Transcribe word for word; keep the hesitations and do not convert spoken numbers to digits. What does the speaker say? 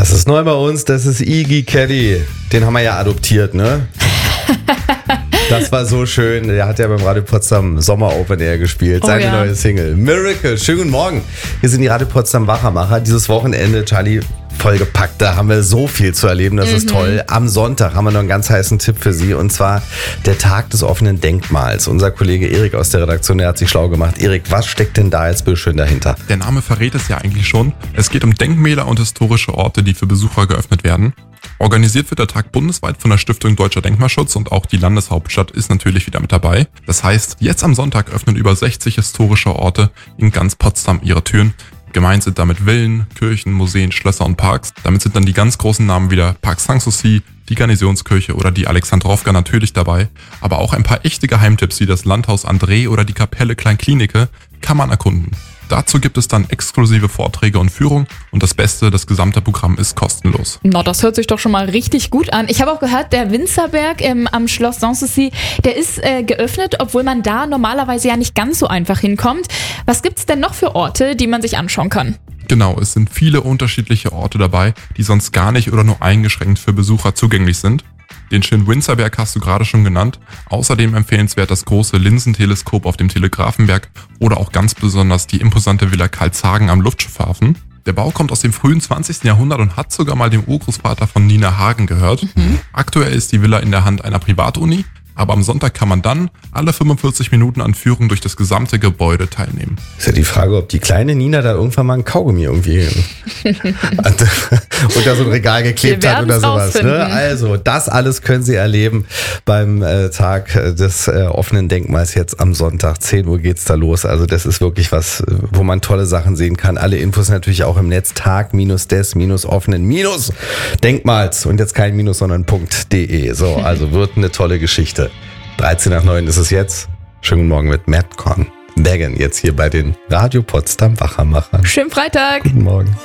Das ist neu bei uns, das ist Iggy Kelly. Den haben wir ja adoptiert, ne? Das war so schön. Der hat ja beim Radio Potsdam Sommer Open Air gespielt. Seine oh ja. neue Single. Miracle. Schönen guten Morgen. Hier sind die Radio Potsdam Wachermacher. Dieses Wochenende, Charlie, vollgepackt. Da haben wir so viel zu erleben. Das mhm. ist toll. Am Sonntag haben wir noch einen ganz heißen Tipp für Sie. Und zwar der Tag des offenen Denkmals. Unser Kollege Erik aus der Redaktion, der hat sich schlau gemacht. Erik, was steckt denn da als schön dahinter? Der Name verrät es ja eigentlich schon. Es geht um Denkmäler und historische Orte, die für Besucher geöffnet werden. Organisiert wird der Tag bundesweit von der Stiftung Deutscher Denkmalschutz und auch die Landeshauptstadt ist natürlich wieder mit dabei. Das heißt, jetzt am Sonntag öffnen über sechzig historische Orte in ganz Potsdam ihre Türen. Gemeint sind damit Villen, Kirchen, Museen, Schlösser und Parks. Damit sind dann die ganz großen Namen wieder Park Sanssouci, die Garnisonskirche oder die Alexandrowka natürlich dabei. Aber auch ein paar echte Geheimtipps wie das Landhaus André oder die Kapelle Kleinklinike kann man erkunden. Dazu gibt es dann exklusive Vorträge und Führungen und das Beste, das gesamte Programm ist kostenlos. Na, das hört sich doch schon mal richtig gut an. Ich habe auch gehört, der Winzerberg ähm, am Schloss Sanssouci, der ist äh, geöffnet, obwohl man da normalerweise ja nicht ganz so einfach hinkommt. Was gibt's denn noch für Orte, die man sich anschauen kann? Genau, es sind viele unterschiedliche Orte dabei, die sonst gar nicht oder nur eingeschränkt für Besucher zugänglich sind. Den schönen Winzerberg hast du gerade schon genannt. Außerdem empfehlenswert das große Linsenteleskop auf dem Telegrafenberg oder auch ganz besonders die imposante Villa Karlshagen am Luftschiffhafen. Der Bau kommt aus dem frühen zwanzigsten Jahrhundert und hat sogar mal dem Urgroßvater von Nina Hagen gehört. Mhm. Aktuell ist die Villa in der Hand einer Privatuni, aber am Sonntag kann man dann alle fünfundvierzig Minuten an Führung durch das gesamte Gebäude teilnehmen. Ist ja die Frage, ob die kleine Nina da irgendwann mal ein Kaugummi irgendwie unter so ein Regal geklebt hat oder sowas. Ne? Also, das alles können Sie erleben beim äh, Tag des äh, offenen Denkmals jetzt am Sonntag. zehn Uhr geht's da los. Also, das ist wirklich was, wo man tolle Sachen sehen kann. Alle Infos natürlich auch im Netz. Tag-des-offenen-Denkmals. Und jetzt kein Minus, sondern .de. So, also wird eine tolle Geschichte. dreizehn nach neun ist es jetzt. Schönen guten Morgen mit Matt Con. Megan jetzt hier bei den Radio Potsdam Wachermachern. Schönen Freitag. Guten Morgen.